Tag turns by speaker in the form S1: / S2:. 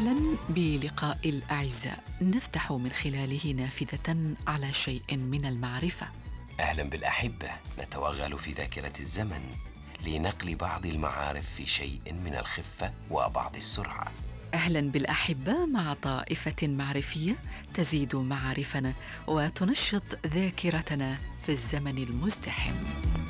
S1: أهلاً بلقاء الأعزاء، نفتح من خلاله نافذة على شيء من المعرفة.
S2: أهلا بالأحبة، نتوغل في ذاكرة الزمن لنقل بعض المعارف في شيء من الخفة وبعض السرعة.
S1: أهلاً بالأحبة مع طائفة معرفية تزيد معارفنا وتنشط ذاكرتنا في الزمن المزدحم.